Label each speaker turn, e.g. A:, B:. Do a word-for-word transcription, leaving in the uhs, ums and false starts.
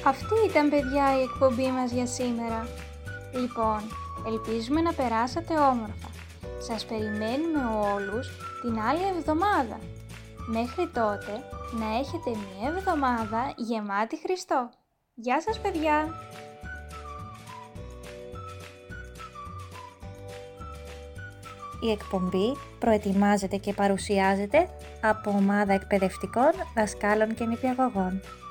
A: Αυτή ήταν, παιδιά, η εκπομπή μας για σήμερα. Λοιπόν, ελπίζουμε να περάσατε όμορφα. Σας περιμένουμε όλους την άλλη εβδομάδα. Μέχρι τότε, να έχετε μια εβδομάδα γεμάτη Χριστό. Γεια σας, παιδιά!
B: Η εκπομπή προετοιμάζεται και παρουσιάζεται από ομάδα εκπαιδευτικών δασκάλων και νηπιαγωγών.